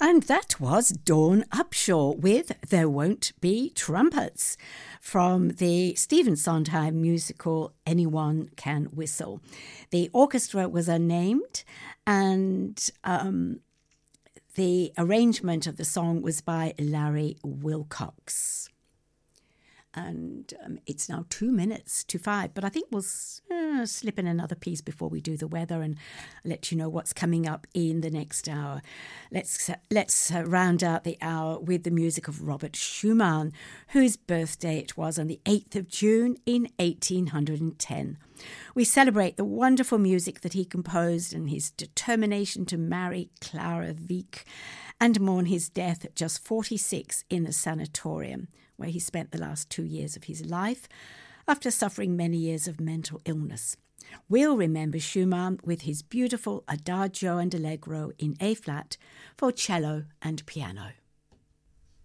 And that was Dawn Upshaw with There Won't Be Trumpets from the Stephen Sondheim musical Anyone Can Whistle. The orchestra was unnamed, and the arrangement of the song was by Larry Wilcox. And it's now 2:02, but I think we'll slip in another piece before we do the weather and let you know what's coming up in the next hour. Let's round out the hour with the music of Robert Schumann, whose birthday it was on the 8th of June in 1810. We celebrate the wonderful music that he composed and his determination to marry Clara Wieck, and mourn his death at just 46 in a sanatorium, where he spent the last 2 years of his life after suffering many years of mental illness. We'll remember Schumann with his beautiful Adagio and Allegro in A-flat for cello and piano.